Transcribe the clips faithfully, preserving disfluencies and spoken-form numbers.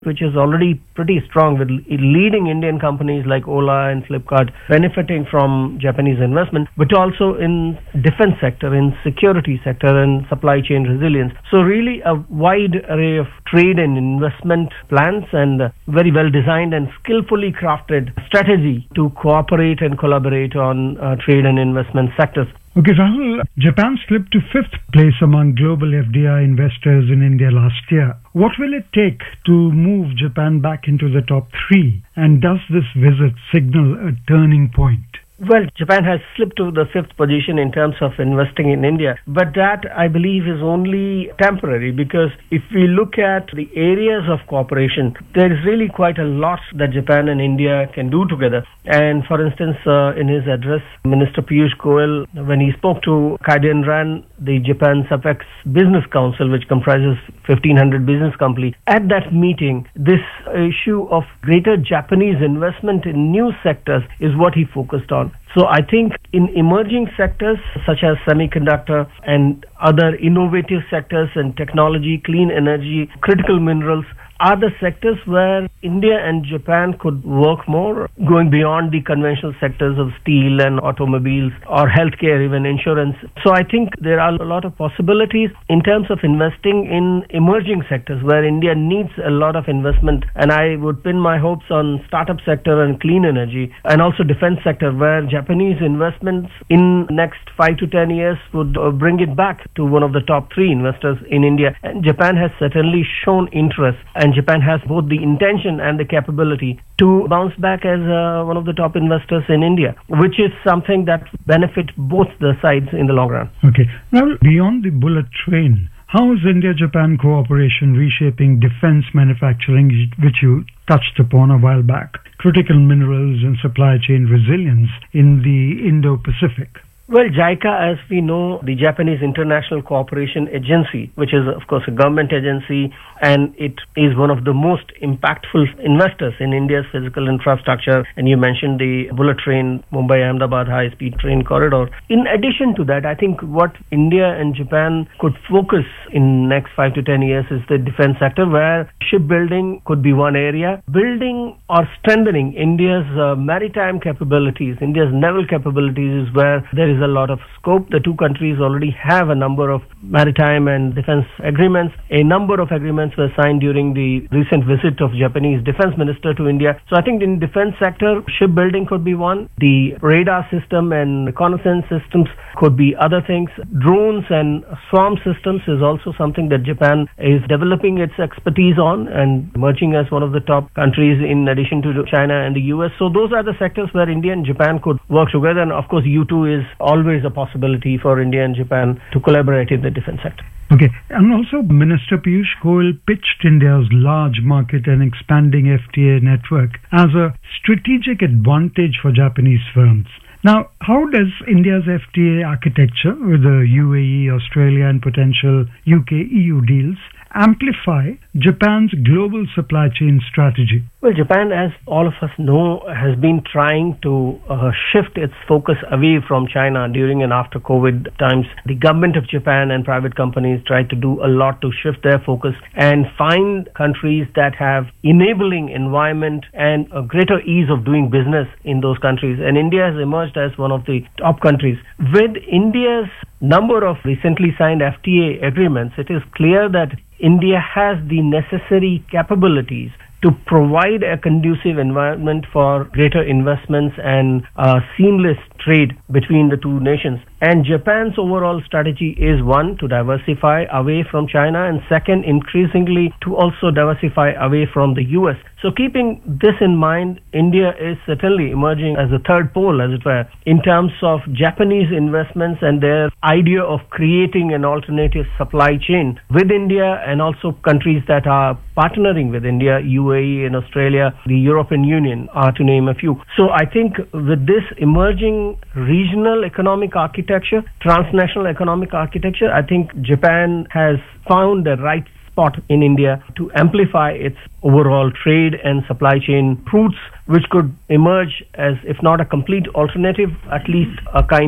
which is already pretty strong with leading Indian companies like Ola and Flipkart benefiting from Japanese investment, but also in defense sector, in security sector and supply chain resilience. So really a wide array of trade and investment plans and a very well designed and skillfully crafted strategy to cooperate and collaborate on uh, trade and investment sectors. Okay, Rahul, Japan slipped to fifth place among global F D I investors in India last year. What will it take to move Japan back into the top three? And does this visit signal a turning point? Well, Japan has slipped to the fifth position in terms of investing in India, but that I believe is only temporary, because if we look at the areas of cooperation, there is really quite a lot that Japan and India can do together. And for instance, uh, in his address, Minister Piyush Goyal, when he spoke to Kaiden Ran, the Japan's Apex Business Council, which comprises fifteen hundred business companies, at that meeting, this issue of greater Japanese investment in new sectors is what he focused on. So I think in emerging sectors such as semiconductor and other innovative sectors and technology, clean energy, critical minerals are the sectors where India and Japan could work more, going beyond the conventional sectors of steel and automobiles or healthcare, even insurance. So I think there are a lot of possibilities in terms of investing in emerging sectors where India needs a lot of investment. And I would pin my hopes on startup sector and clean energy, and also defense sector, where Japanese investments in next five to ten years would bring it back to one of the top three investors in India. And Japan has certainly shown interest, and Japan has both the intention and the capability to bounce back as uh, one of the top investors in India, which is something that benefit both the sides in the long run. Okay. Now, beyond the bullet train, how is India-Japan cooperation reshaping defense manufacturing, which you touched upon a while back, critical minerals and supply chain resilience in the Indo-Pacific? Well, JICA, as we know, the Japanese International Cooperation Agency, which is, of course, a government agency, and it is one of the most impactful investors in India's physical infrastructure. And you mentioned the bullet train, Mumbai-Ahmedabad high-speed train corridor. In addition to that, I think what India and Japan could focus in next five to ten years is the defense sector, where shipbuilding could be one area. Building or strengthening India's uh, maritime capabilities, India's naval capabilities is where there is a lot of scope. The two countries already have a number of maritime and defense agreements. A number of agreements were signed during the recent visit of Japanese defense minister to India. So I think in defense sector, shipbuilding could be one. The radar system and reconnaissance systems could be other things. Drones and swarm systems is also something that Japan is developing its expertise on and emerging as one of the top countries in addition to China and the U S. So those are the sectors where India and Japan could work together. And of course, U two is always a possibility for India and Japan to collaborate in the defense sector. Okay. And also, Minister Piyush Goyal pitched India's large market and expanding F T A network as a strategic advantage for Japanese firms. Now, how does India's F T A architecture with the U A E, Australia and potential U K E U deals amplify Japan's global supply chain strategy? Well, Japan, as all of us know, has been trying to uh, shift its focus away from China during and after COVID times. The government of Japan and private companies tried to do a lot to shift their focus and find countries that have enabling environment and a greater ease of doing business in those countries. And India has emerged as one of the top countries. With India's number of recently signed F T A agreements, it is clear that India has the necessary capabilities to provide a conducive environment for greater investments and uh, seamless trade between the two nations. And Japan's overall strategy is, one, to diversify away from China, and second, increasingly to also diversify away from the U S. So keeping this in mind, India is certainly emerging as a third pole, as it were, in terms of Japanese investments and their idea of creating an alternative supply chain with India and also countries that are partnering with India, U A E and Australia, the European Union, are to name a few. So I think with this emerging regional economic architecture, transnational economic architecture, I think Japan has found the right spot in India to amplify its overall trade and supply chain routes, which could emerge as, if not a complete alternative, at least a kind of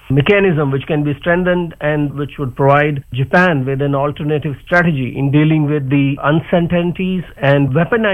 mechanism which can be strengthened and which would provide Japan with an alternative strategy in dealing with the uncertainties and weaponized